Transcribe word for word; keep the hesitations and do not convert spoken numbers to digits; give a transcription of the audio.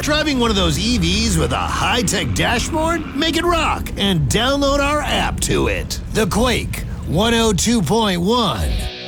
driving one of those E Vs with a high-tech dashboard? Make it rock and download our app to it. The Quake one oh two point one.